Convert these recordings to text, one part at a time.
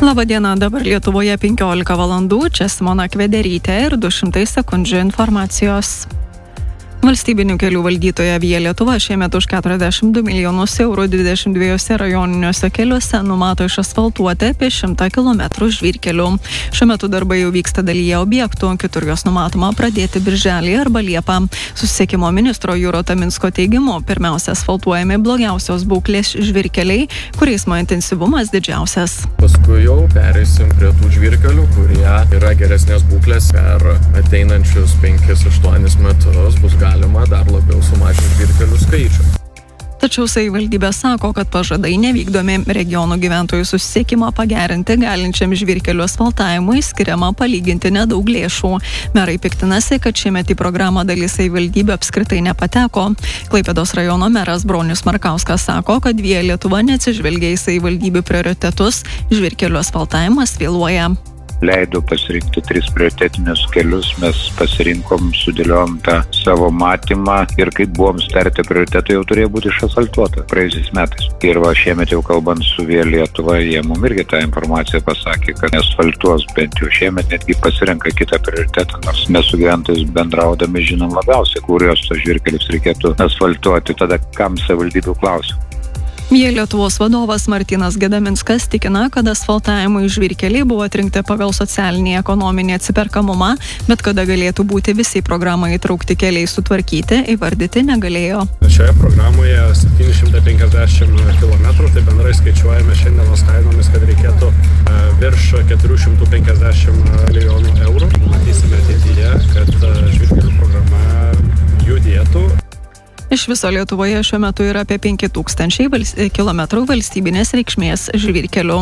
Labadiena, dabar Lietuvoje 15 valandų, čia Simona Kvederytė ir 200 sekundžių informacijos. Valstybinių kelių valdytoja Via Lietuva šiemet už 42 milijonus eurų 22 rajoniniuose keliuose numato išasfaltuoti apie 100 km žvyrkelių. Šiuo metu darbai jau vyksta dalyje objektų, kitur juos numatoma pradėti birželį arba liepą. Susisiekimo ministro Juro Taminsko teigimu, pirmiausia asfaltuojami blogiausios būklės žvyrkeliai, kur eismo intensyvumas didžiausias. Paskui jau pereisim prie tų žvyrkelių, kurie yra geresnės būklės. Per ateinančius 5-8 metus bus galima dar labiau sumažinti žvyrkelių skaičių. Tačiau savivaldybė sako, kad pažadai nevykdomi. Regionų gyventojų susisiekimą pagerinti galinčiam žvyrkelių asfaltavimui skiriama palyginti nedaug lėšų. Merai piktinasi, kad šiemet į programą dalis savivaldybių apskritai nepateko. Klaipėdos rajono meras Bronius Markauskas sako, kad Via Lietuva neatsižvelgia į savivaldybių prioritetus, žvyrkelių asfaltavimas vėluoja. Leido pasirinkti 3 prioritetinius kelius, mes pasirinkom, sudėliojom tą savo matymą ir kaip buvom startę prioritetų jau turėjo būti išasfaltuota praėjusiais metais. Ir va šiemet jau kalbant su Via Lietuva, jie mum irgi tą informaciją pasakė, kad asfaltuos bent jau šiemet, netgi pasirenka kitą prioritetą, nors mes su gyventojais bendraudami žinom labiausiai, kurios tos žvyrkelius reikėtų asfaltuoti, tada kam savivaldybių klausim. Via Lietuvos vadovas Martynas Gedaminskas tikina, kad asfaltavimui žvyrkeliai buvo atrinkti pagal socialinį ekonominį atsiperkamumą, bet kada galėtų būti visi į programą įtraukti keliai sutvarkyti, įvardyti negalėjo. Šioje programoje 750 km, tai bendrai skaičiuojame šiandienos kainomis, kad reikėtų virš 450 milijonų eurų. Matysime ateityje, kad žvyrkelių programa judėtų. Iš viso Lietuvoje šiuo metu yra apie 5000 km valstybinės reikšmės žvyrkelių.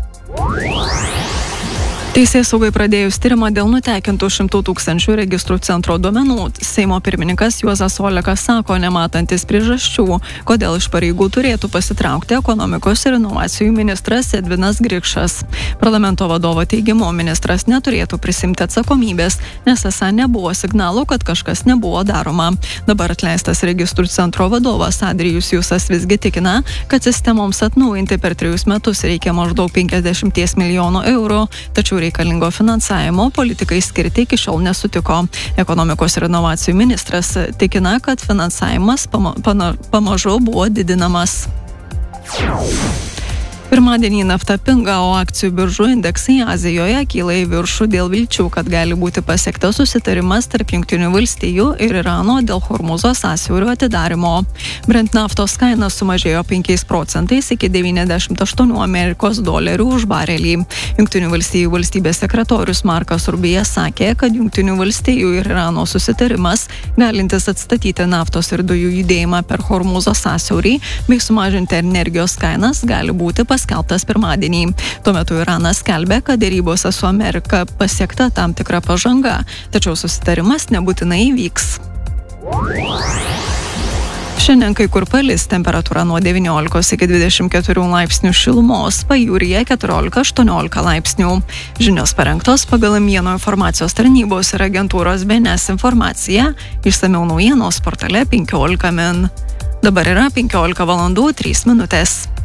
Teisėsaugai pradėjus tyrimą dėl nutekintų 100 000 registrų centro duomenų, Seimo pirmininkas Juozas Olekas sako, nematantis priežasčių, kodėl iš pareigų turėtų pasitraukti ekonomikos ir inovacijų ministras Edvinas Grikšas. Parlamento vadovo teigimu, ministras neturėtų prisimti atsakomybės, nes esą nebuvo signalų, kad kažkas nebuvo daroma. Dabar atleistas registrų centro vadovas Adrijus Jusas visgi tikina, kad sistemoms atnaujinti per 3 metus reikia maždaug 50 milijonų eurų, tačiau reikalingo finansavimo politikai skirti iki šiol nesutiko. Ekonomikos ir inovacijų ministras tikina, kad finansavimas pamažu buvo didinamas. Pirmadienį nafta pinga, o akcijų biržų indeksai Azijoje kyla į viršų dėl vilčių, kad gali būti pasiektas susitarimas tarp Jungtinių valstijų ir Irano dėl Hormuzo sąsiaurio atidarimo. Brent naftos kaina sumažėjo 5% iki $98 už barelį. Jungtinių valstijų valstybės sekretorius Markas Rubijas sakė, kad Jungtinių valstijų ir Irano susitarimas, galintis atstatyti naftos ir dujų judėjimą per Hormuzo sąsiaurį bei sumažinti energijos kainas, gali būti paskelbtas pirmadienį. Tuo metu Iranas skelbė, kad dėrybose su Amerika pasiekta tam tikra pažanga, tačiau susitarimas nebūtinai įvyks. Šiandien kai kur palis, temperatūra nuo 19 iki 24 laipsnių šilumos, pajūryje 14-18 laipsnių. Žinios parengtos pagal Mieno informacijos tarnybos ir agentūros BNS informaciją, išsamiau naujienos portale 15 min. Dabar yra 15 valandų 3 minutės.